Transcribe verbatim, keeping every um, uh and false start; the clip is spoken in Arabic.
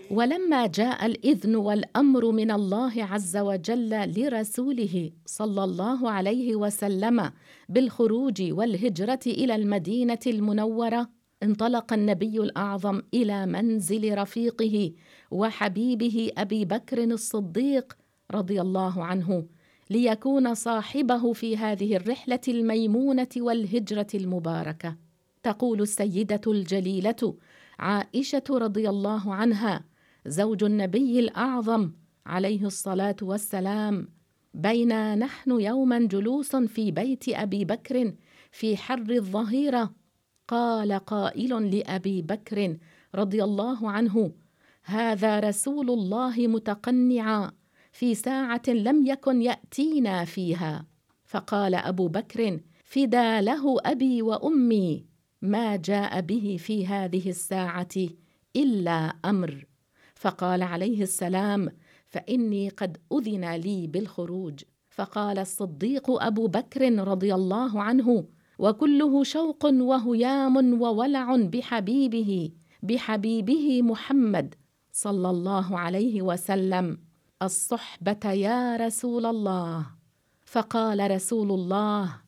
ولما جاء الإذن والأمر من الله عز وجل لرسوله صلى الله عليه وسلم بالخروج والهجرة إلى المدينة المنورة، انطلق النبي الأعظم إلى منزل رفيقه وحبيبه أبي بكر الصديق رضي الله عنه، ليكون صاحبه في هذه الرحلة الميمونة والهجرة المباركة. تقول السيدة الجليلة عائشة رضي الله عنها زوج النبي الأعظم عليه الصلاة والسلام: بينا نحن يوما جلوس في بيت أبي بكر في حر الظهيرة، قال قائل لأبي بكر رضي الله عنه: هذا رسول الله متقنعا في ساعة لم يكن يأتينا فيها. فقال أبو بكر: فدا له أبي وأمي، ما جاء به في هذه الساعة إلا أمر. فقال عليه السلام: فإني قد أذن لي بالخروج. فقال الصديق أبو بكر رضي الله عنه وكله شوق وهيام وولع بحبيبه بحبيبه محمد صلى الله عليه وسلم: الصحبة يا رسول الله. فقال رسول الله